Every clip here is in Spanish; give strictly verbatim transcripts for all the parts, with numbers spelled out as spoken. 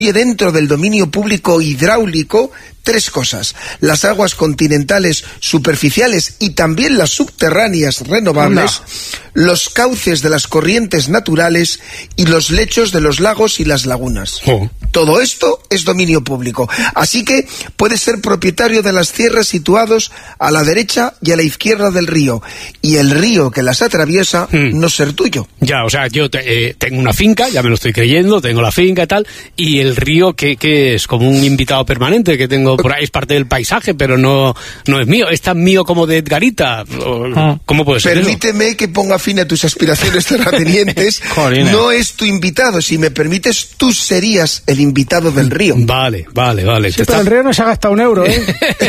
dentro del dominio público hidráulico tres cosas: las aguas continentales superficiales y también las subterráneas renovables, no. los cauces de las corrientes naturales y los lechos de los lagos y las lagunas. Oh. Todo esto es dominio público, así que puedes ser propietario de las tierras situados a la derecha y a la izquierda del río, y el río que las atraviesa hmm. no ser tuyo. Ya, o sea, yo te, eh, tengo una finca, ya me lo estoy creyendo, tengo la finca y tal, y el río que, que es como un invitado permanente que tengo por ahí, es parte del paisaje, pero no, no es mío, es tan mío como de Edgarita. ¿Cómo puede ser? Permíteme eso? Que ponga fin a tus aspiraciones terratenientes. No es tu invitado, si me permites, tú serías el invitado del río. Vale, vale, vale. Sí, pero estás... el río no se ha gastado un euro, ¿eh?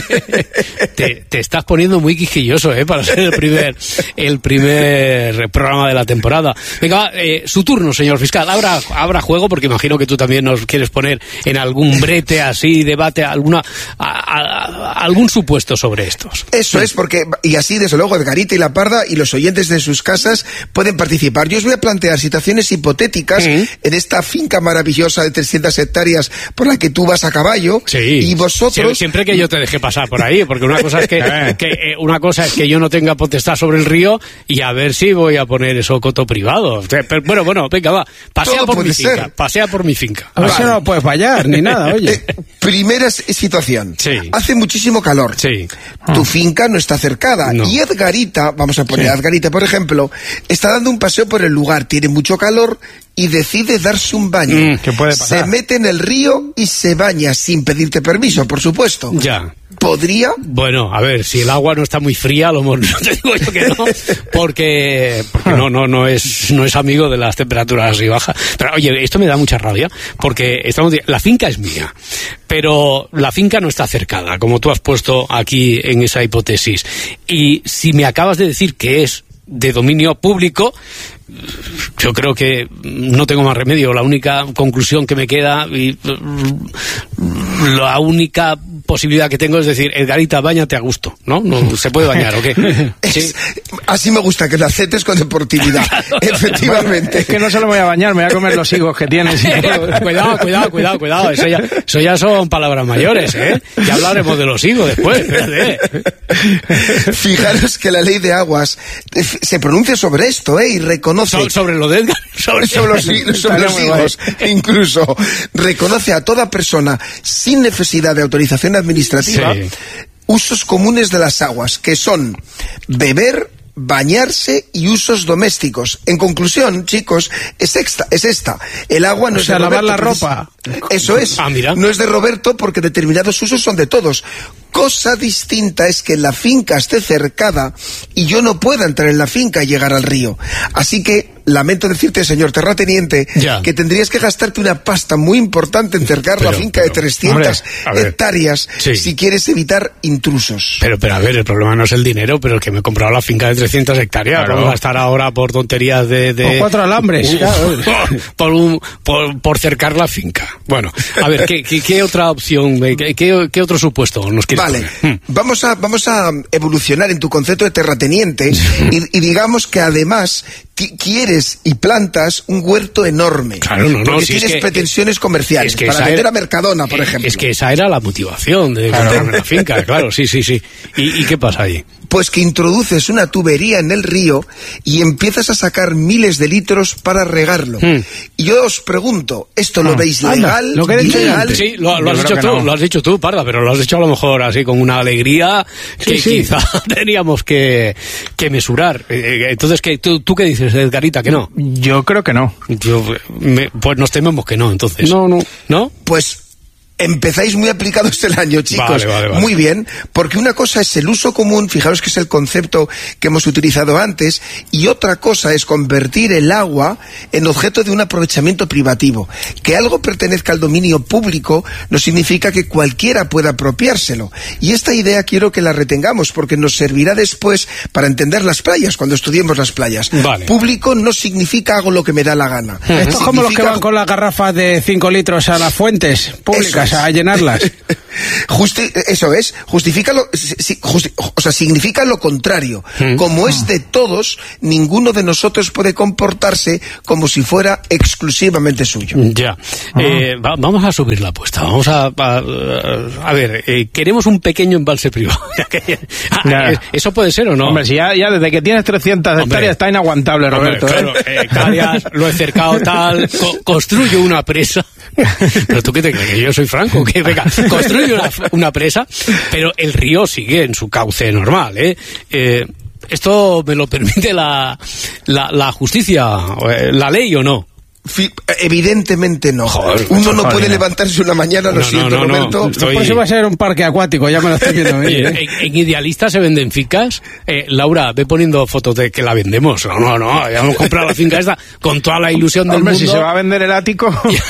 te, te estás poniendo muy quisquilloso, ¿eh? Para ser el primer, el primer programa de la temporada. Venga, va, eh, su turno, señor fiscal. Habrá, habrá juego, porque imagino que tú también nos quieres poner en algún brete así, debate, alguna... A, a, a, algún supuesto sobre estos. Eso sí. es, porque, y así desde luego Edgarita y La Parda y los oyentes de sus casas pueden participar. Yo os voy a plantear situaciones hipotéticas ¿Mm? en esta finca maravillosa de trescientas hectáreas por la que tú vas a caballo, sí. y vosotros... Siempre que yo te deje pasar por ahí, porque una cosa es que, que eh, una cosa es que yo no tenga potestad sobre el río, y a ver si voy a poner eso coto privado. Pero, bueno, bueno, venga, va, pasea Todo por mi ser. finca, pasea por mi finca. A ver vale. si no puedes fallar, ni nada, oye. Eh, primera situación. Sí. Hace muchísimo calor. Sí. Tu ah. finca no está cercada. No. Y Edgarita, vamos a poner sí. a Edgarita, por ejemplo, está dando un paseo por el lugar, tiene mucho calor y decide darse un baño. Mm, ¿Qué puede pasar? Se mete en el río y se baña sin pedirte permiso, por supuesto. Ya. ¿Podría? Bueno, a ver, si el agua no está muy fría, a lo mejor no te digo yo que no, porque, porque no, no, no es, no es amigo de las temperaturas así bajas. Pero oye, esto me da mucha rabia, porque estamos, la finca es mía, pero la finca no está cercada, como tú has puesto aquí en esa hipótesis. Y si me acabas de decir que es de dominio público, yo creo que no tengo más remedio. La única conclusión que me queda y la única posibilidad que tengo es decir, Edgarita, báñate a gusto, ¿no? ¿No se puede bañar o qué? ¿Sí? Es, así me gusta, que lo aceptes con deportividad. Claro. Efectivamente. Es que no solo me voy a bañar, me voy a comer los higos que tienes. Cuidado, cuidado, cuidado, cuidado. Eso ya, eso ya son palabras mayores, ¿eh? Ya hablaremos de los higos después. ¿eh? Fijaros que la ley de aguas se pronuncia sobre esto, ¿eh? Y reconoce... So, sobre lo de Edgar. Sobre, sobre los, sobre los higos. Incluso reconoce a toda persona sin necesidad de autorización administrativa sí. usos comunes de las aguas, que son beber, bañarse y usos domésticos. En conclusión, chicos, es esta, es esta. El agua no o es sea, de Roberto. lavar la ropa. Eso es. Ah, mira. No es de Roberto, porque determinados usos son de todos. Cosa distinta es que la finca esté cercada y yo no pueda entrar en la finca y llegar al río. Así que lamento decirte, señor terrateniente, ya. que tendrías que gastarte una pasta muy importante en cercar pero, la finca pero, de trescientas hombre, hectáreas sí. si quieres evitar intrusos. Pero, pero a ver, el problema no es el dinero, pero el que me he comprado la finca de trescientas hectáreas, claro. vamos a estar ahora por tonterías de... de... Por cuatro alambres. Uh, claro. por, un, por, por cercar la finca. Bueno, a ver, ¿qué, qué, qué otra opción, qué, qué, qué otro supuesto nos quieres Vale, poner? vamos a, vamos a evolucionar en tu concepto de terrateniente y, y digamos que además quieres y plantas un huerto enorme. Claro, no, no, porque si tienes es que, pretensiones comerciales es que para vender era, a Mercadona, por es, ejemplo. Es que esa era la motivación de claro. comprarme la finca, claro, sí, sí, sí. ¿Y, y qué pasa ahí? Pues que introduces una tubería en el río y empiezas a sacar miles de litros para regarlo. Hmm. Y yo os pregunto, ¿esto lo ah, veis legal? Anda, lo que legal? Sí, lo, lo has dicho tú, no. lo has dicho tú, Parda, pero lo has dicho a lo mejor así con una alegría que sí, sí. quizá teníamos que, que mesurar. Entonces, ¿qué, tú, ¿tú qué dices, Edgarita, que no? Yo creo que no. Yo, me, pues nos tememos que no, entonces. No, no. ¿No? Pues... empezáis muy aplicados el año, chicos. Vale, vale, vale. Muy bien, porque una cosa es el uso común, fijaros que es el concepto que hemos utilizado antes, y otra cosa es convertir el agua en objeto de un aprovechamiento privativo. Que algo pertenezca al dominio público no significa que cualquiera pueda apropiárselo. Y esta idea quiero que la retengamos, porque nos servirá después para entender las playas, cuando estudiemos las playas. Vale. Público no significa hago lo que me da la gana. Esto es como los que van con las garrafas de cinco litros a las fuentes públicas a llenarlas. Justi eso es, justifica lo, si, justi o sea, significa lo contrario. ¿Mm? Como es de todos, ninguno de nosotros puede comportarse como si fuera exclusivamente suyo. Ya. Eh, va, vamos a subir la apuesta. Vamos a, a, a ver, eh, queremos un pequeño embalse privado. ah, ¿Eso puede ser o no? Hombre, si ya, ya desde que tienes trescientas hectáreas está inaguantable, Roberto. Hombre, claro, ¿eh? hectáreas, lo he cercado tal, co construyo una presa. Pero tú qué te crees, que yo soy franco, que venga, construyo una, una presa, pero el río sigue en su cauce normal, ¿eh? eh ¿Esto me lo permite la, la, la justicia, la ley o no? Evidentemente no. Joder, Uno no puede levantarse una mañana, lo no, siento, no, no, Roberto. No, estoy... Pues va a ser un parque acuático, ya me lo estoy viendo. Oye, ¿eh? en, en Idealista se venden fincas. Eh, Laura, ve poniendo fotos de que la vendemos. No, no, no, ya hemos comprado la finca esta con toda la ilusión del Hombre, mundo. Si se va a vender el ático.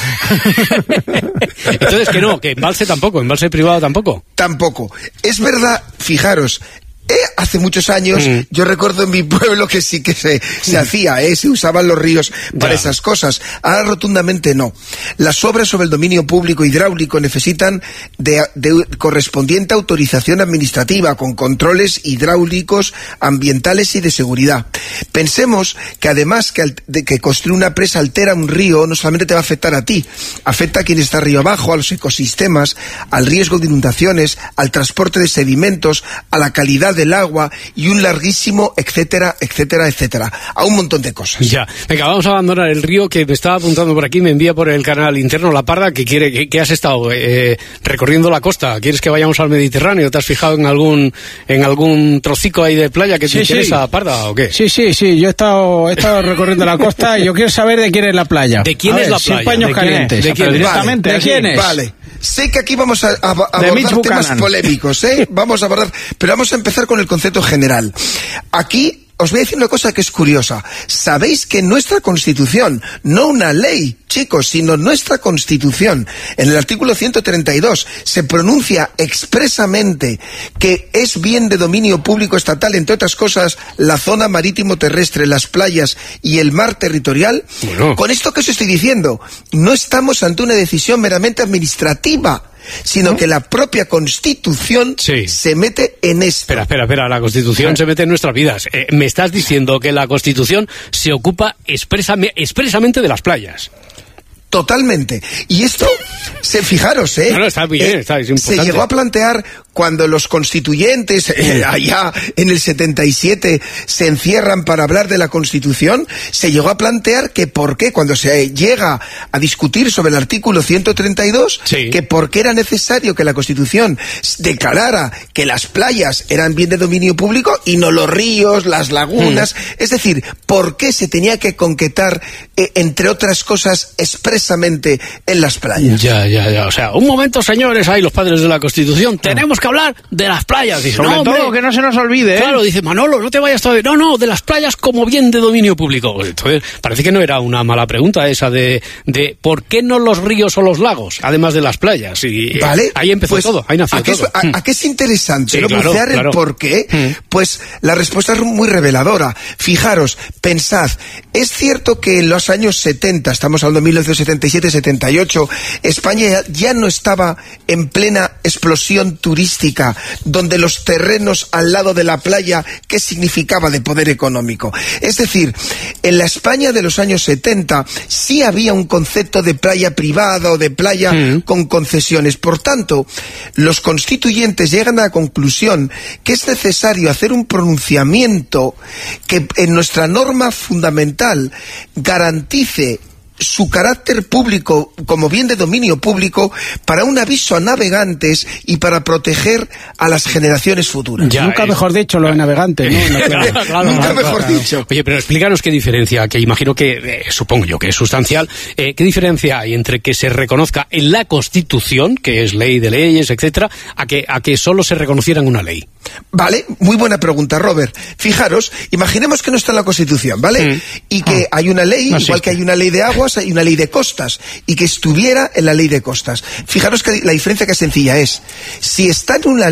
Entonces que no, que embalse tampoco, embalse privado tampoco. Tampoco. Es verdad, fijaros, Eh, hace muchos años, mm. yo recuerdo en mi pueblo que sí que se, se mm. hacía, ¿eh? Se usaban los ríos para ya. esas cosas. Ahora rotundamente no. Las obras sobre el dominio público hidráulico necesitan de, de correspondiente autorización administrativa con controles hidráulicos, ambientales y de seguridad. Pensemos que además que, al, de que construir una presa altera un río, no solamente te va a afectar a ti, afecta a quien está río abajo, a los ecosistemas, al riesgo de inundaciones, al transporte de sedimentos, a la calidad del agua y un larguísimo etcétera, etcétera, etcétera, a un montón de cosas. Ya, venga, vamos a abandonar el río, que me estaba apuntando por aquí, me envía por el canal interno La Parda, que quiere que, que has estado eh, recorriendo la costa. ¿Quieres que vayamos al Mediterráneo? ¿Te has fijado en algún en algún trocico ahí de playa que te sí, interesa, sí. Parda, o qué? Sí, sí, sí, yo he estado, he estado recorriendo la costa y yo quiero saber de quién es la playa. ¿De quién a es ver, la playa? Sin paños ¿De calientes. ¿De quién? Directamente, vale, ¿de quién es? Vale. Sé que aquí vamos a, a, a abordar temas polémicos, ¿eh? Vamos a abordar, pero vamos a empezar con el concepto general. Aquí os voy a decir una cosa que es curiosa. Sabéis que nuestra Constitución, no una ley, chicos, sino nuestra Constitución, en el artículo ciento treinta y dos, se pronuncia expresamente que es bien de dominio público estatal, entre otras cosas, la zona marítimo terrestre, las playas y el mar territorial. Bueno. Con esto que os estoy diciendo, no estamos ante una decisión meramente administrativa, sino ¿no? que la propia Constitución sí. se mete en esto. Espera, espera, espera, la Constitución se mete en nuestras vidas. Eh, me estás diciendo que la Constitución se ocupa expresame, expresamente de las playas. Totalmente. Y esto, se, fijaros, ¿eh? No, no, está bien, eh, está, es importante. Se llegó a plantear cuando los constituyentes, eh, allá en el setenta y siete, se encierran para hablar de la Constitución, se llegó a plantear que por qué, cuando se llega a discutir sobre el artículo ciento treinta y dos, sí. que por qué era necesario que la Constitución declarara que las playas eran bien de dominio público y no los ríos, las lagunas. Mm. Es decir, por qué se tenía que concretar, eh, entre otras cosas, expresamente en las playas. Ya, ya, ya. O sea, un momento, señores, ahí los padres de la Constitución, tenemos que hablar de las playas. Dice, sobre no, todo hombre, que no se nos olvide, ¿eh? Claro, dice Manolo, no te vayas todavía. No, no, de las playas como bien de dominio público. Entonces, parece que no era una mala pregunta esa de, de ¿por qué no los ríos o los lagos, además de las playas? Y vale, ahí empezó pues, todo, ahí nació ¿a todo. Es, a, ¿A qué es interesante? Sí, ¿no? claro, Bucear claro. el por qué. Mm. Pues la respuesta es muy reveladora. Fijaros, pensad, es cierto que en los años setenta, estamos hablando de mil novecientos setenta y siete setenta y ocho, España ya, ya no estaba en plena explosión turística, donde los terrenos al lado de la playa, ¿qué significaba de poder económico? Es decir, en la España de los años setenta sí había un concepto de playa privada o de playa mm. con concesiones. Por tanto, los constituyentes llegan a la conclusión que es necesario hacer un pronunciamiento que en nuestra norma fundamental garantice su carácter público como bien de dominio público para un aviso a navegantes y para proteger a las generaciones futuras. Ya, Nunca es... mejor dicho lo de navegantes, ¿no? claro, claro, claro, Nunca claro, mejor claro. dicho. Oye, pero explícanos qué diferencia, que imagino que, eh, supongo yo que es sustancial, eh, qué diferencia hay entre que se reconozca en la Constitución, que es ley de leyes, etcétera, a que, a que solo se reconociera en una ley. Vale, muy buena pregunta, Robert. Fijaros, imaginemos que no está en la Constitución, ¿vale? Mm. Y que ah. hay una ley, no, igual sí. que hay una ley de aguas, hay una ley de costas, y que estuviera en la ley de costas. Fijaros que la diferencia que es sencilla es, si está en una ley,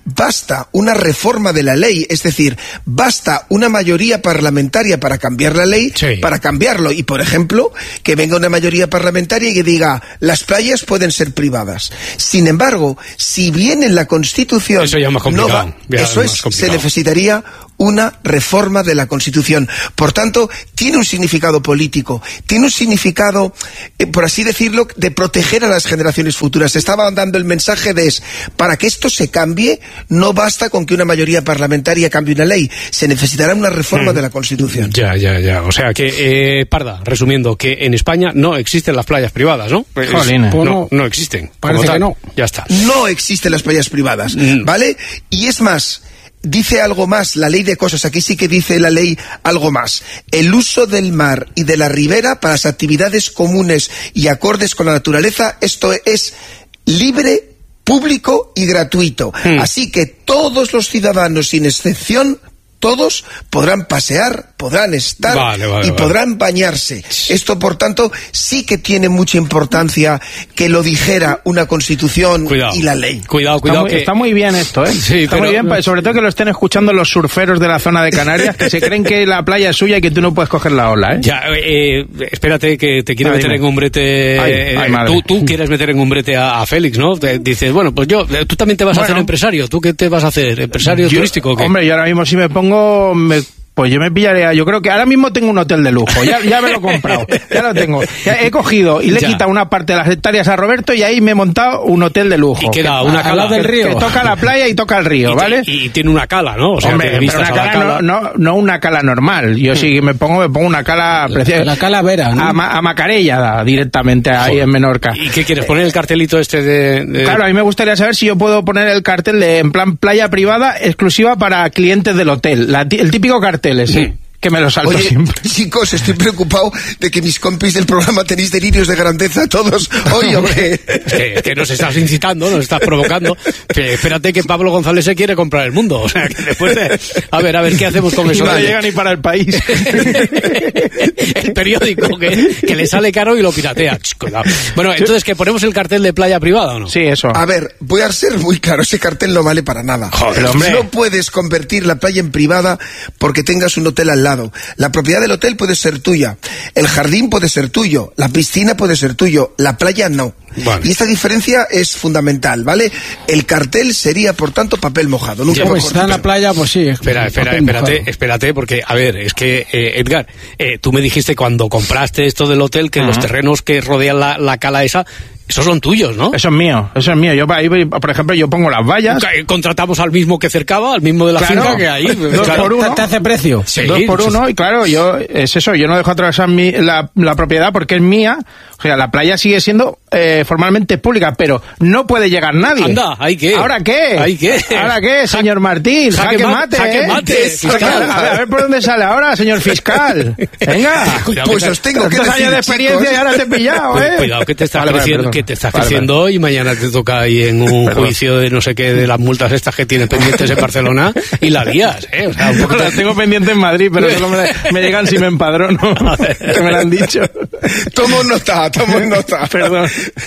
basta una reforma de la ley, es decir, basta una mayoría parlamentaria para cambiar la ley, sí. para cambiarlo. Y, por ejemplo, que venga una mayoría parlamentaria y que diga, las playas pueden ser privadas. Sin embargo, si bien en la Constitución... Eso ya es más complicado. No va, ya eso es, se necesitaría una reforma de la Constitución. Por tanto, tiene un significado político, tiene un significado, eh, por así decirlo, de proteger a las generaciones futuras. Estaba dando el mensaje de, es, para que esto se cambie, no basta con que una mayoría parlamentaria cambie una ley, se necesitará una reforma mm. de la Constitución. Ya, ya, ya. O sea que, eh, Parda, resumiendo, que en España no existen las playas privadas, ¿no? Es, no, no existen. Parece que no. Ya está. No existen las playas privadas, mm. ¿vale? Y es más... Dice algo más, la ley de cosas, aquí sí que dice la ley algo más. El uso del mar y de la ribera para las actividades comunes y acordes con la naturaleza, esto es libre, público y gratuito. Hmm. Así que todos los ciudadanos, sin excepción, todos podrán pasear, podrán estar vale, vale, y vale. podrán bañarse. Esto, por tanto, sí que tiene mucha importancia que lo dijera una Constitución cuidado, y la ley. Cuidado, cuidado. Está muy, que... está muy bien esto, ¿eh? Sí, está pero... muy bien, sobre todo que lo estén escuchando los surferos de la zona de Canarias, que se creen que la playa es suya y que tú no puedes coger la ola, ¿eh? Ya, eh, espérate, que te quiere ah, meter dime. en un brete... Ay, eh, ay, tú, tú quieres meter en un brete a, a Félix, ¿no? Te dices, bueno, pues yo, tú también te vas bueno, a hacer empresario. ¿Tú qué te vas a hacer? ¿Empresario yo, turístico o qué? Hombre, yo ahora mismo si me pongo... Me... Pues yo me pillaría, yo creo que ahora mismo tengo un hotel de lujo, ya, ya me lo he comprado, ya lo tengo. Ya he cogido y le he quitado una parte de las hectáreas a Roberto y ahí me he montado un hotel de lujo. Y queda que, una cala del río. Que toca la playa y toca el río, y ¿vale? Te, y tiene una cala, ¿no? O sea, hombre, pero una cala, cala. No, no, no una cala normal. Yo sí me pongo, me pongo una cala preciosa. La calavera, ¿no? A, a Macarella, directamente ahí Joder. en Menorca. ¿Y qué quieres? ¿Poner el cartelito este de, de...? Claro, a mí me gustaría saber si yo puedo poner el cartel de, en plan, playa privada exclusiva para clientes del hotel. La, el típico cartel ese. Sí. Que me lo salto Oye, siempre. Chicos, estoy preocupado de que mis compis del programa tenéis delirios de grandeza todos. Oye, hombre. Es que, es que nos estás incitando, nos estás provocando. Que espérate que Pablo González se quiere comprar el mundo. O sea, que después de... A ver, a ver, ¿qué hacemos con eso? No llega ni para el país. El periódico que, que le sale caro y lo piratea. Cuidado. Bueno, entonces, ¿que ponemos el cartel de playa privada o no? Sí, eso. A ver, voy a ser muy claro. Ese cartel no vale para nada. Joder, hombre. No puedes convertir la playa en privada porque tengas un hotel al lado. La propiedad del hotel puede ser tuya, el jardín puede ser tuyo, la piscina puede ser tuyo, la playa no. Vale. Y esta diferencia es fundamental, ¿vale? El cartel sería, por tanto, papel mojado. Nunca pues está en la playa, pues sí. Espera, espera, espérate, mojado. espérate, porque, a ver, es que, eh, Edgar, eh, tú me dijiste cuando compraste esto del hotel que uh-huh. los terrenos que rodean la, la cala esa, esos son tuyos, ¿no? Eso es mío, eso es mío. Yo ahí, por ejemplo, yo pongo las vallas. Contratamos al mismo que cercaba, al mismo de la claro, finca que ahí. Dos claro. por uno. ¿Te hace precio? Sí, dos por uno, y claro, yo, es eso, yo no dejo atravesar mi, la, la propiedad porque es mía. O sea, la playa sigue siendo eh, formalmente pública, pero no puede llegar nadie. Anda, ¿hay qué? ¿Ahora qué? ¿Hay qué? ¿Ahora qué, señor Martín? Jaque, jaque mate, jaque ¿eh? mate, fiscal. A ver, a ver por dónde sale ahora, señor fiscal. Venga. Cuidado, pues os tengo que decir, años de experiencia chicos. Y ahora te he pillado, ¿eh? Cuidado que te estás vale, creciendo, vale, que te estás vale, creciendo vale. y mañana te toca ahí en un perdón. juicio de no sé qué, de las multas estas que tienes pendientes en Barcelona y la lías, ¿eh? O sea, un poco no, las tengo pendientes en Madrid, pero solo me, me llegan si me empadrono, que me lo han dicho. Tomo nota, tomo nota. Perdón.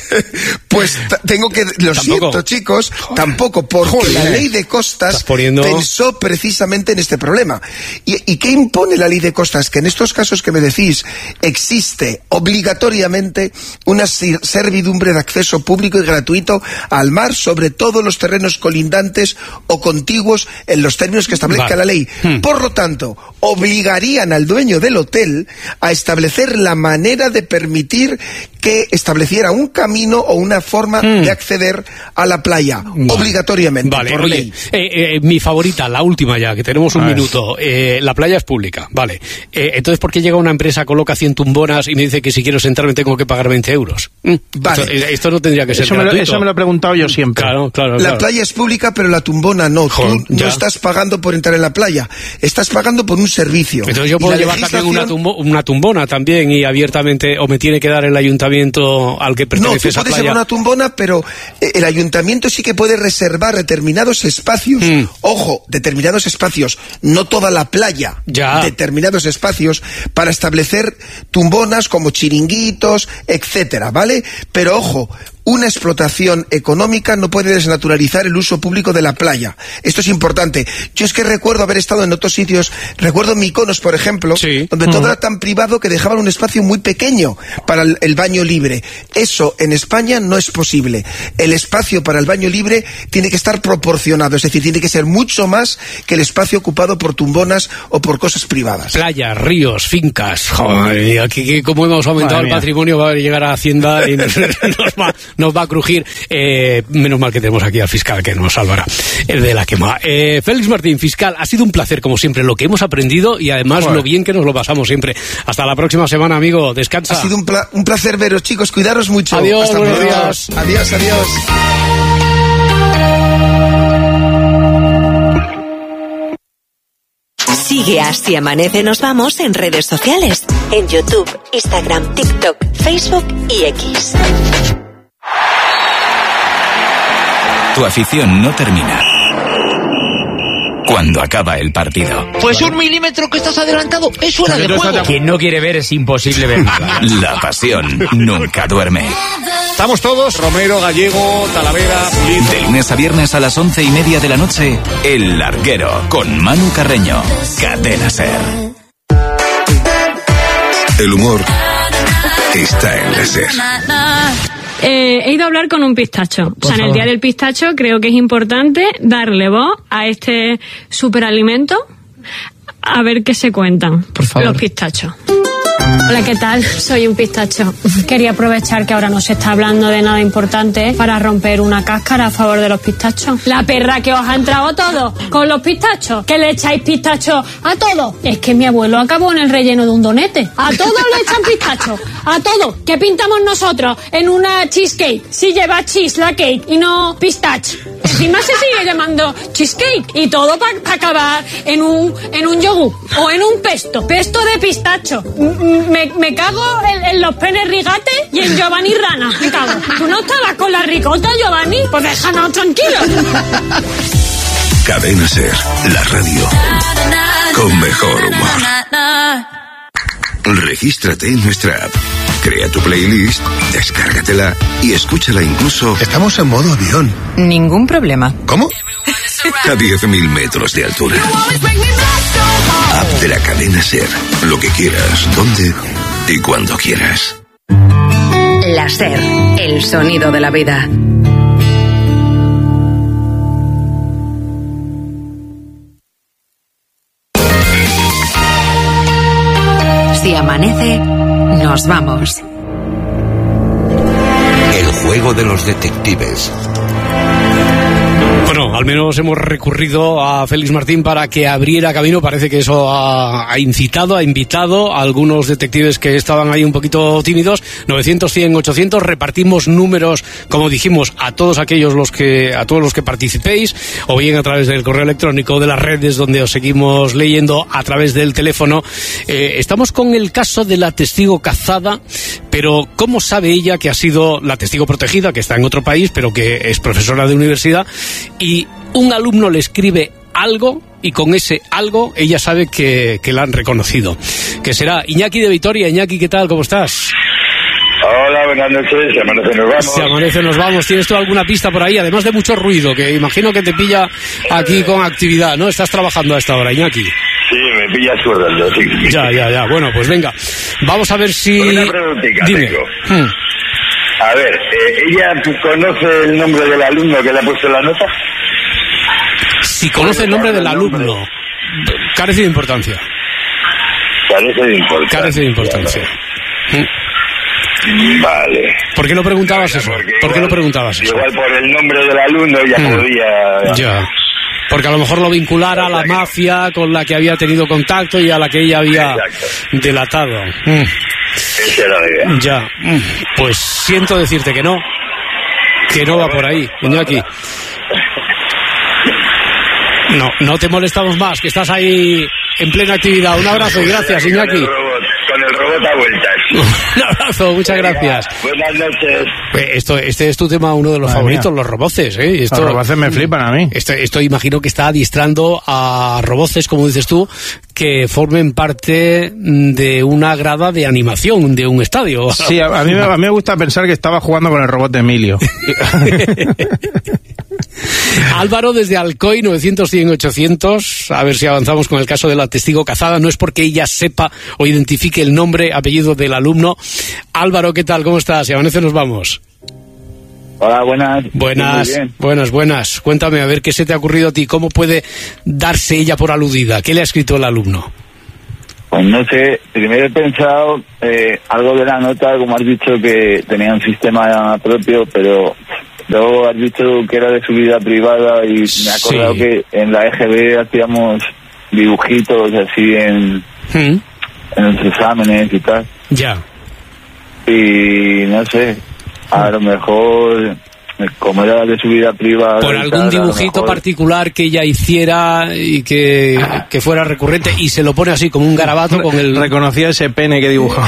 Pues tengo que... Lo ¿Tampoco? siento, chicos, Joder. tampoco, porque Joder. la ley de costas poniendo... pensó precisamente en este problema. ¿Y, ¿Y qué impone la ley de costas? Que en estos casos que me decís, existe obligatoriamente una servidumbre de acceso público y gratuito al mar sobre todos los terrenos colindantes o contiguos en los términos que establezca vale. la ley. Hmm. Por lo tanto, obligarían al dueño del hotel a establecer la manera de permitir que estableciera un camino o una forma hmm. de acceder a la playa, vale. obligatoriamente, vale, por oye, ley. Eh, eh, mi favorita, la última ya, que tenemos un a minuto. Eh, la playa es pública, vale. Eh, entonces, ¿por qué llega una empresa, coloca cien tumbonas y me dice que si quiero sentarme tengo que pagar veinte euros? Mm, vale. Esto, esto no tendría que ser eso me, lo, eso me lo he preguntado yo siempre. Claro, claro, la claro. playa es pública, pero la tumbona no. Joder, Tú ya. no estás pagando por entrar en la playa, estás pagando por un servicio. Entonces yo puedo llevar legislación... también una, tumbo, una tumbona también y abiertamente, o me tiene que dar el ayuntamiento al que pertenece no, tú esa puedes playa. llevar una tumbona, pero el ayuntamiento sí que puede reservar determinados espacios. Mm. Ojo, determinados espacios, no toda la playa. Ya. Determinados espacios para establecer tumbonas como chiringuitos, etcétera, ¿vale? Pero ojo, una explotación económica no puede desnaturalizar el uso público de la playa. Esto es importante. Yo es que recuerdo haber estado en otros sitios, recuerdo Mykonos, por ejemplo, sí. donde uh-huh. todo era tan privado que dejaban un espacio muy pequeño para el, el baño libre. Eso en España no es posible. El espacio para el baño libre tiene que estar proporcionado, es decir, tiene que ser mucho más que el espacio ocupado por tumbonas o por cosas privadas. Playas, ríos, fincas. Joder, aquí como hemos aumentado el patrimonio va a llegar a Hacienda y nos, nos, va, nos va a crujir. Eh, menos mal que tenemos aquí al fiscal que nos salvará el de la quema. Eh, Félix Martín, fiscal, ha sido un placer como siempre lo que hemos aprendido y además Joder. lo bien que nos lo pasamos siempre. Hasta la próxima semana, amigo. Descansa. Ha sido un, pla- un placer veros, chicos. Cuidaros mucho. Adiós, Hasta buenos luego. días. Adiós, adiós. Sigue a Si Amanece Nos Vamos en redes sociales, en YouTube, Instagram, TikTok, Facebook y X. Tu afición no termina cuando acaba el partido. Pues un milímetro que estás adelantado es hora de juego. Quien no quiere ver es imposible ver nada. La pasión nunca duerme. Estamos todos, Romero, Gallego, Talavera, Pulido. De lunes a viernes a las once y media de la noche, El Larguero, con Manu Carreño. Cadena SER. El humor está en la SER. Eh, he ido a hablar con un pistacho. Por o sea, en el Día del Pistacho creo que es importante darle voz a este superalimento, a ver qué se cuentan Por favor. los pistachos. Hola, ¿qué tal? Soy un pistacho. Quería aprovechar que ahora no se está hablando de nada importante para romper una cáscara a favor de los pistachos. La perra que os ha entrado todo con los pistachos, que le echáis pistachos a todo. Es que mi abuelo acabó en el relleno de un donete. A todo le echan pistachos, a todo. ¿Qué pintamos nosotros en una cheesecake? Si lleva cheese la cake y no pistache. Encima se sigue llamando cheesecake y todo para pa acabar en un en un yogur o en un pesto. Pesto de pistacho. Me, me cago en, en los penes rigates y en Giovanni Rana. Me cago. ¿Tú no estabas con la ricota, Giovanni? Pues déjanos tranquilos. Cadena SER, la radio con mejor humor. Regístrate en nuestra app. Crea tu playlist, descárgatela y escúchala incluso... Estamos en modo avión. Ningún problema. ¿Cómo? A diez mil metros de altura. App de la cadena SER. Lo que quieras, donde y cuando quieras. La SER, el sonido de la vida. Si amanece, nos vamos. El juego de los detectives. Bueno, al menos hemos recurrido a Félix Martín para que abriera camino. Parece que eso ha, ha incitado, ha invitado a algunos detectives que estaban ahí un poquito tímidos. novecientos, cien, ochocientos. Repartimos números, como dijimos, a todos aquellos los que, a todos los que participéis, o bien a través del correo electrónico, de las redes donde os seguimos leyendo, a través del teléfono. Eh, estamos con el caso de la testigo cazada, pero ¿cómo sabe ella que ha sido la testigo protegida, que está en otro país, pero que es profesora de universidad? Y un alumno le escribe algo y con ese algo ella sabe que, que la han reconocido. Que será Iñaki de Vitoria. Iñaki, ¿qué tal? ¿Cómo estás? Hola, buenas noches. Se amanece, nos vamos. Se amanece, nos vamos. ¿Tienes tú alguna pista por ahí? Además de mucho ruido, que imagino que te pilla aquí con actividad, ¿no? Estás trabajando a esta hora, Iñaki. Sí, me pilla sueldo, sí. Ya, ya, ya. Bueno, pues venga. Vamos a ver si... Una preguntita Dime. tengo. Hmm. A ver, eh, ¿ella conoce el nombre del alumno que le ha puesto la nota? Si conoce el nombre del alumno, carece de importancia. Carece de importancia. Carece de importancia. Vale. ¿Por qué no preguntabas eso? Porque ¿Por qué igual, no preguntabas eso? Igual por el nombre del alumno ya mm. podía... Ya. Porque a lo mejor lo vinculara a la mafia con la que había tenido contacto y a la que ella había Exacto. delatado. Mm. Esa era la idea. Ya. Mm. Pues siento decirte que no. Que no va por ahí, Iñaki. No, no te molestamos más, que estás ahí en plena actividad. Un abrazo y gracias, Iñaki. Con el robot, con el robot a vueltas. Un abrazo, muchas gracias. Buenas noches. Esto, este es tu tema, uno de los Madre favoritos, mía. los roboces, ¿eh? Esto, Los roboces me flipan a mí. Esto, esto imagino que está adiestrando a roboces, como dices tú, que formen parte de una grada de animación de un estadio. Sí, a, a, mí, me- a mí me gusta pensar que estaba jugando con el robot de Emilio. Álvaro desde Alcoy, novecientos, cien, ochocientos. A ver si avanzamos con el caso de la testigo cazada. No es porque ella sepa o identifique el nombre, apellido del alumno. Álvaro, ¿qué tal? ¿Cómo estás? Si amanece nos vamos. Hola, buenas. Buenas, Muy bien. buenas, buenas. Cuéntame, a ver, ¿qué se te ha ocurrido a ti? ¿Cómo puede darse ella por aludida? ¿Qué le ha escrito el alumno? Pues no sé, primero he pensado eh, algo de la nota, como has dicho, que tenía un sistema propio, pero luego has dicho que era de su vida privada y me he acordado Sí. que en la E G B hacíamos dibujitos así en, ¿Mm? en los exámenes y tal. Ya. Y no sé, a lo mejor, como era de su vida privada... Por y algún tal, a lo dibujito mejor- particular que ella hiciera y que, que fuera recurrente y se lo pone así como un garabato con el... Reconocía ese pene que dibujaba.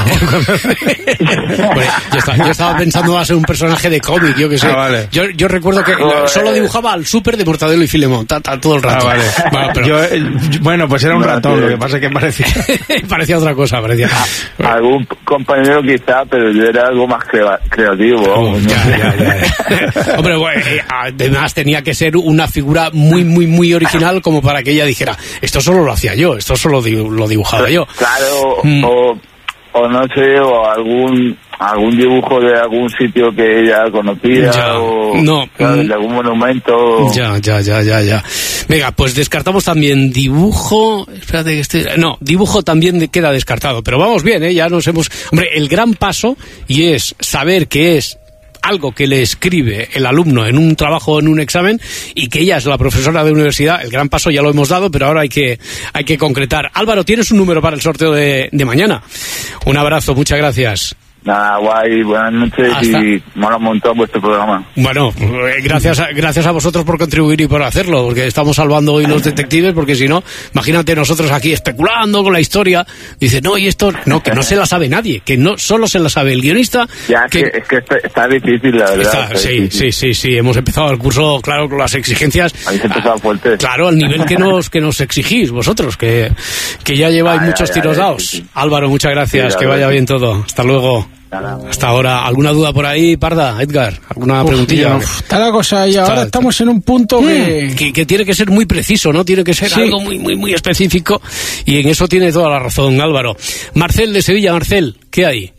Hombre, yo, estaba, yo estaba pensando va a ser un personaje de cómic, yo que sé. Ah, vale. yo, yo recuerdo que Joder. solo dibujaba al súper de Mortadelo y Filemón, ta, ta, todo el Ah, rato. vale. Bueno, pero Yo, eh, bueno, pues era un No, ratón, sí. lo que pasa es que parecía... parecía otra cosa, parecía. Algún compañero quizá, pero yo era algo más crea- creativo. Oh, vamos, no ya, sé. ya, ya. Hombre, bueno, eh, además tenía que ser una figura muy, muy, muy original como para que ella dijera, esto solo lo hacía yo, esto solo di- lo dibujaba yo. Claro, Mm. o, o no sé, o algún algún dibujo de algún sitio que ella conocía, Ya, o no, ¿sabes? mm. de algún monumento. Ya, ya, ya, ya, ya. Venga, pues descartamos también dibujo. Espérate que estoy... No, dibujo también de- queda descartado. Pero vamos bien, ¿eh? Ya nos hemos... Hombre, el gran paso, y es saber que es algo que le escribe el alumno en un trabajo o en un examen y que ella es la profesora de universidad, el gran paso ya lo hemos dado, pero ahora hay que, hay que concretar. Álvaro, tienes un número para el sorteo de, de mañana. Un abrazo, muchas gracias. Nada, guay, buenas noches Hasta- y mola un montón vuestro programa. Bueno, eh, gracias a, gracias a vosotros por contribuir y por hacerlo, porque estamos salvando hoy los detectives, porque si no, imagínate nosotros aquí especulando con la historia, dice, no, y esto, no, que no se la sabe nadie, que no solo se la sabe el guionista. Ya, es que, que, es que está, está difícil, la verdad. está- está sí, difícil. sí, sí, sí, hemos empezado el curso, claro, con las exigencias. Habéis empezado fuerte. Claro, al nivel que nos que nos exigís vosotros, que, que ya lleváis Ay, muchos ay, tiros ay, dados. sí, sí. Álvaro, muchas gracias, Sí, que la vaya verdad. bien todo. Hasta luego. Nada. Hasta ahora, ¿alguna duda por ahí, Parda, Edgar? ¿Alguna Uf, preguntilla? uf, está la cosa y Está- ahora estamos en un punto que... que, que tiene que ser muy preciso, ¿no? Tiene que ser Sí. algo muy, muy, muy específico y en eso tiene toda la razón Álvaro. Marcel de Sevilla, Marcel, ¿qué hay?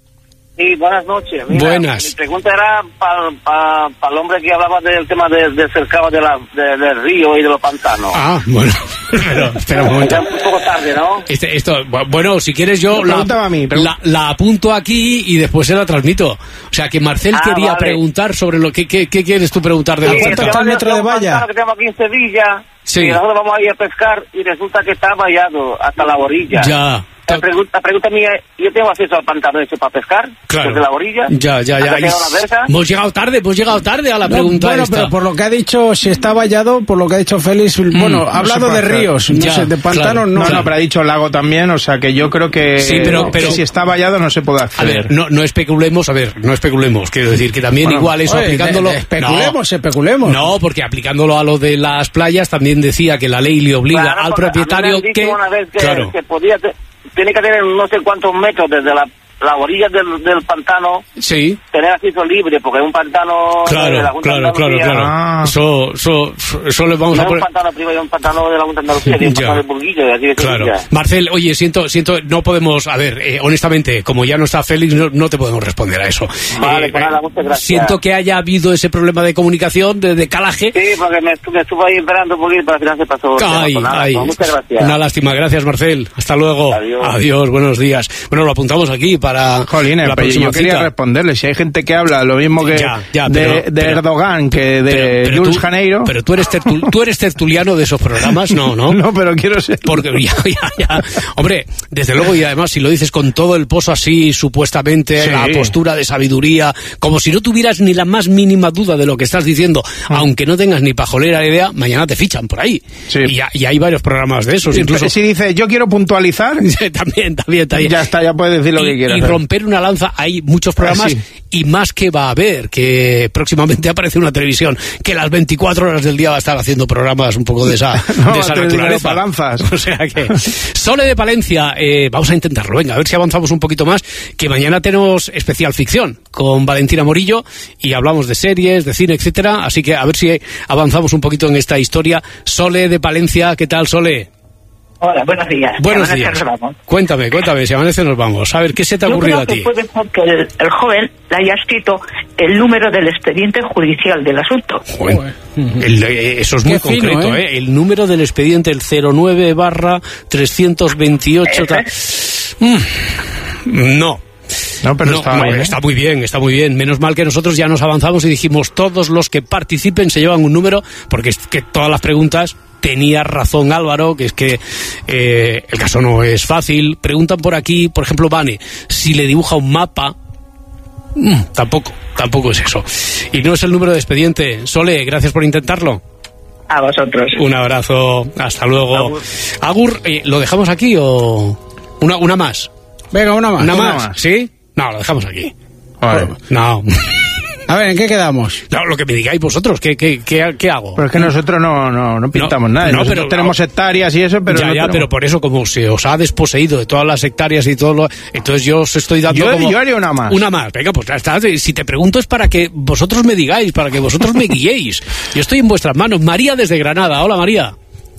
Sí, buenas noches. Mira, Buenas. Mi pregunta era para pa, pa el hombre que hablaba del tema de, de cercado de la, de- del río y de los pantanos. Ah, bueno, pero espera un momento. Ya un poco tarde, ¿no? Este, esto, bueno, si quieres yo No, la, pregúntame a mí, pregun- la, la apunto aquí y después se la transmito. O sea, que Marcel Ah, quería vale. preguntar sobre lo que ¿qué, qué quieres tú preguntar de ¿A los cuánto pantanos? está el metro de un valla? pantano que tenemos aquí en Sevilla. Sí. Y nosotros vamos a ir a pescar y resulta que está vallado hasta la orilla. Ya. La pregunta, la pregunta mía es, ¿yo tengo acceso al pantano ese para pescar? Claro. Desde la orilla. Ya, ya, ya. ¿Hasta que llega la verja? Hemos llegado tarde, hemos llegado tarde a la No, pregunta bueno, esta. pero por lo que ha dicho, si está vallado, por lo que ha dicho Félix, bueno, ha hablado puede de hacer. ríos, no Ya, sé, de pantanos claro. no. No, no, pero ha dicho lago también, o sea que yo creo que, Sí, pero- que pero- si está vallado no se puede A acceder. ver, no, no especulemos, a ver, no especulemos. Quiero decir que también Bueno, igual eso Oye, aplicándolo... de- de- especulemos, especulemos. No, porque aplicándolo a lo de las playas también decía que la ley le obliga Claro, al porque a mí me propietario han dicho que... una vez que, Claro. que podía te- tiene que tener no sé cuántos metros desde la, la orilla del, del pantano, Sí, tener acceso libre, porque es un pantano de claro, la Junta de claro, claro, Andalucía. claro. Ah. Eso, eso, eso le vamos No a es un poner... pantano privado, es un pantano de la Junta de Andalucía, es un Ya. pantano de Burguillo, de aquí de Claro. Sevilla. Marcel, oye, siento, siento, no podemos, a ver, eh, honestamente, como ya no está Félix, no, no te podemos responder a eso. Vale, Eh, pues nada, muchas gracias. Siento que haya habido ese problema de comunicación, de decalaje. Sí, porque me, estu- me estuve ahí esperando un poquito, pero al final se pasó. se Ay, pasó nada. ay. Pues muchas gracias. Una lástima, gracias Marcel. Hasta luego. Adiós. Adiós, buenos días. Bueno, lo apuntamos aquí para Jolines, la pero próxima yo quería cita. responderle. Si hay gente que habla lo mismo que Ya, ya, de, pero- de pero- Erdogan que de Pero- pero Jules tú- Janeiro. Pero tú eres, tertul- tú eres tertuliano de esos programas, ¿no? No, No, pero quiero ser. Porque ya, ya, ya. Hombre, desde luego, y además si lo dices con todo el pozo así, supuestamente, Sí. la postura de sabiduría, como si no tuvieras ni la más mínima duda de lo que estás diciendo, aunque no tengas ni pajolera idea, mañana te fichan por ahí. Sí. Y, ya- y hay varios programas de esos, incluso... Si dice yo quiero puntualizar, también, también, también. ya está, ya puedes decir lo y, que quieras. y romper una lanza. Hay muchos programas ah, sí. y más que va a haber, que próximamente aparece una televisión que las veinticuatro horas del día va a estar haciendo programas un poco de esa, no, de esa naturaleza. Lanzas. O sea que Sole de Palencia, eh, vamos a intentarlo, venga, a ver si avanzamos un poquito más, que mañana tenemos especial ficción con Valentina Morillo y hablamos de series, de cine, etcétera, así que a ver si avanzamos un poquito en esta historia. Sole de Palencia, ¿qué tal, Sole? Hola, buenos días. Buenos días. Nos vamos. Cuéntame, cuéntame, si amanece nos vamos. A ver, ¿qué se te ha Yo ocurrido creo a ti? Que puede ser que el, el joven le haya escrito el número del expediente judicial del asunto. Bueno, el, eso es muy fino, concreto, ¿eh? ¿eh? El número del expediente, el cero nueve barra trescientos veintiocho. Ta... Mm, no. No, pero no, está, no, bien, ¿eh? está muy bien, está muy bien. Menos mal que nosotros ya nos avanzamos y dijimos todos los que participen se llevan un número, porque es que todas las preguntas... Tenía razón Álvaro, que es que eh, el caso no es fácil. Preguntan por aquí, por ejemplo, Vane, si le dibuja un mapa. Mm, tampoco, tampoco es eso. Y no es el número de expediente. Sole, gracias por intentarlo. A vosotros. Un abrazo, hasta luego. Agur, Agur eh, ¿lo dejamos aquí o...? Una, una más. Venga, una más. ¿Una, una más? más? ¿Sí? No, lo dejamos aquí. Vale. No. A ver, ¿en qué quedamos? No, lo que me digáis vosotros, ¿qué, qué, qué, qué hago? Pero es que nosotros no, no, no pintamos no, nada. No, nosotros pero tenemos no, hectáreas y eso, pero ya, no ya, tenemos... pero por eso, como se os ha desposeído de todas las hectáreas y todo lo... Entonces yo os estoy dando yo, como... Yo haría una más. Una más, venga, pues ya está. Si te pregunto es para que vosotros me digáis, para que vosotros me guiéis. Yo estoy en vuestras manos. María desde Granada. Hola, María.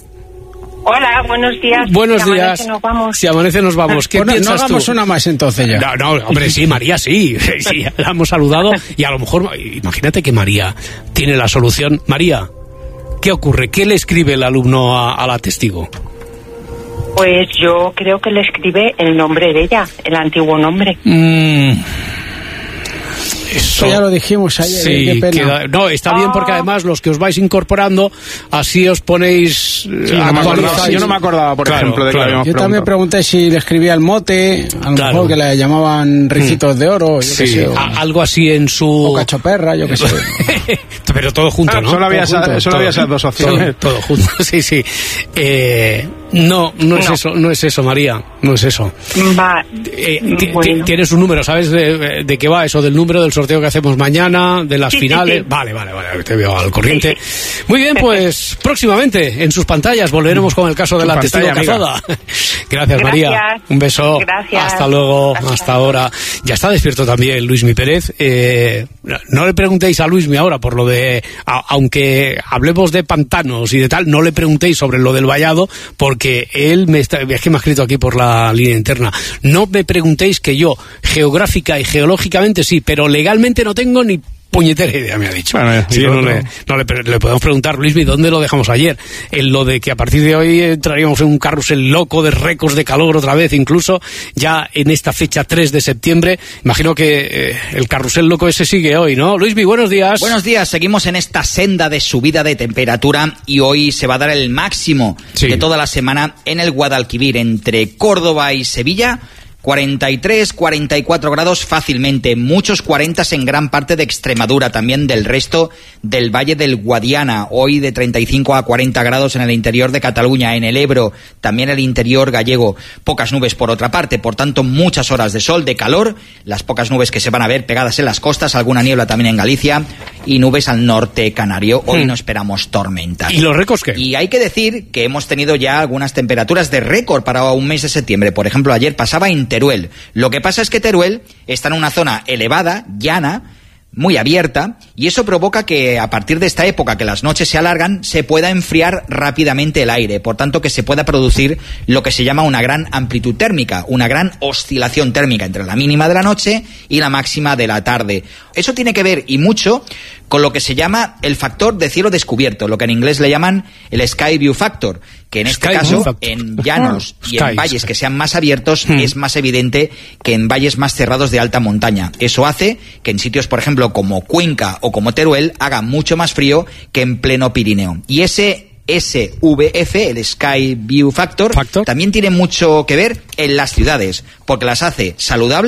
Hola, buenos días. Buenos si días. Amanece, nos vamos. Si amanece nos vamos. ¿Qué bueno, piensas no hagamos tú? una más entonces ya. No, no, hombre, sí, María, sí. Sí, la hemos saludado y a lo mejor, imagínate que María tiene la solución. María, ¿qué ocurre? ¿Qué le escribe el alumno a, a la testigo? Pues yo creo que le escribe el nombre de ella, el antiguo nombre. Mm. Eso ya lo dijimos ayer. Sí, qué pena. Queda, no, está bien porque además los que os vais incorporando, así os ponéis... Sí, no me acordaba, yo no me acordaba, por claro, ejemplo, de claro. que habíamos Yo preguntado. también pregunté si le escribía el mote, a lo Claro. mejor que le llamaban ricitos de oro, yo Sí, qué sé. O, a- algo así en su... o cachoperra, yo qué sé. Pero todo junto, Ah, ¿no? solo había, Todo esa- junto, solo todo- había esas dos opciones. Todo, todo junto, sí, sí. Eh, no, no es No. eso, no es eso, María, no es eso. Va. Eh, ti- ti- Bueno. Tienes un número, ¿sabes de, de qué va eso? Del número del sorteo que hacemos mañana, de las Sí, sí, finales. sí. Vale, vale, vale, te veo al corriente. Sí, Muy bien, pues próximamente en sus pantallas volveremos con el caso de Tu la pantalla, testigo amiga. cazada. Gracias, María. Gracias. Un beso. Gracias. Hasta luego, Hasta hasta ahora. Ya está despierto también Luismi Pérez. Eh, no le preguntéis a Luismi ahora por lo de, a- aunque hablemos de pantanos y de tal, no le preguntéis sobre lo del vallado, porque él me está, es que me ha escrito aquí por la línea interna. No me preguntéis que yo, geográfica y geológicamente sí, pero legalmente no tengo ni puñetera idea, me ha dicho. Bueno, Sí, y no, otro. le, no le, le podemos preguntar, Luismi, ¿dónde lo dejamos ayer? En lo de que a partir de hoy entraríamos en un carrusel loco de récords de calor otra vez, incluso ya en esta fecha tres de septiembre. Imagino que eh, el carrusel loco ese sigue hoy, ¿no? Luismi, buenos días. Buenos días, seguimos en esta senda de subida de temperatura y hoy se va a dar el máximo Sí. de toda la semana en el Guadalquivir, entre Córdoba y Sevilla. cuarenta y tres, cuarenta y cuatro grados fácilmente, muchos cuarenta en gran parte de Extremadura, también del resto del Valle del Guadiana, hoy de treinta y cinco a cuarenta grados en el interior de Cataluña, en el Ebro, también el interior gallego, pocas nubes por otra parte, por tanto muchas horas de sol, de calor, las pocas nubes que se van a ver pegadas en las costas, alguna niebla también en Galicia y nubes al norte canario, hoy Hmm. no esperamos tormentas. ¿Y los récords qué? Y hay que decir que hemos tenido ya algunas temperaturas de récord para un mes de septiembre. Por ejemplo, ayer pasaba en Teruel. Lo que pasa es que Teruel está en una zona elevada, llana, muy abierta, y eso provoca que a partir de esta época que las noches se alargan, se pueda enfriar rápidamente el aire, por tanto que se pueda producir lo que se llama una gran amplitud térmica, una gran oscilación térmica entre la mínima de la noche y la máxima de la tarde. Eso tiene que ver, y mucho, con lo que se llama el factor de cielo descubierto, lo que en inglés le llaman el Sky View Factor, que en este Sky caso, View Factor. en llanos y Sky, en valles Sky. que sean más abiertos, Hmm. es más evidente que en valles más cerrados de alta montaña. Eso hace que en sitios, por ejemplo, como Cuenca o como Teruel, haga mucho más frío que en pleno Pirineo. Y ese S V F, el Sky View Factor, Factor, también tiene mucho que ver en las ciudades, porque las hace saludables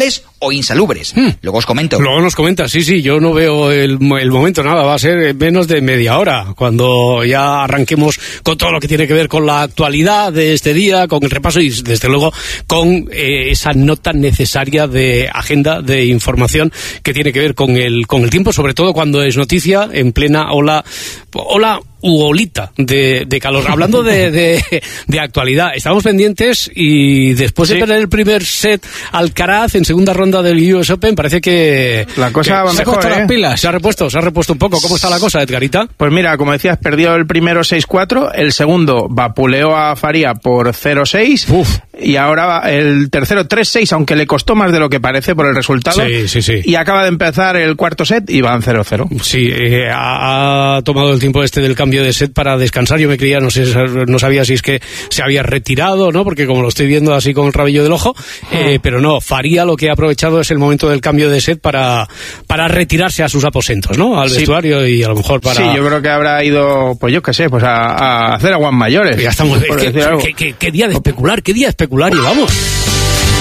o insalubres. Hmm. Luego os comento. Luego nos comenta, sí, sí, yo no veo el, el momento, nada, va a ser en menos de media hora, cuando ya arranquemos con todo lo que tiene que ver con la actualidad de este día, con el repaso y desde luego con eh, esa nota necesaria de agenda de información que tiene que ver con el, con el tiempo, sobre todo cuando es noticia en plena ola, ola u olita de, de calor. Hablando de, de, de actualidad, estamos pendientes y después sí. de perder el primer set Alcaraz en segunda ronda del U S Open, parece que la cosa que va se mejor, ha puesto ¿eh? las pilas, se ha repuesto, se ha repuesto un poco. ¿Cómo está la cosa, Edgarita? Pues mira, como decías, perdió el primero seis cuatro, el segundo vapuleó a Faria por cero seis y ahora el tercero tres seis, aunque le costó más de lo que parece por el resultado. Sí, sí, sí. Y acaba de empezar el cuarto set y van cero cero. Sí, eh, ha, ha tomado el tiempo este del cambio de set para descansar. Yo me creía, no sé, no sabía si es que se había retirado, ¿no? Porque como lo estoy viendo así con el rabillo del ojo, eh, pero no, Faria lo que ha aprovechado es el momento del cambio de set para, para retirarse a sus aposentos, ¿no? Al sí. vestuario y a lo mejor para... Sí, yo creo que habrá ido, pues yo qué sé, pues a, a hacer aguas mayores. Ya estamos... ¿Qué, qué, qué, qué día de especular, qué día de especular llevamos?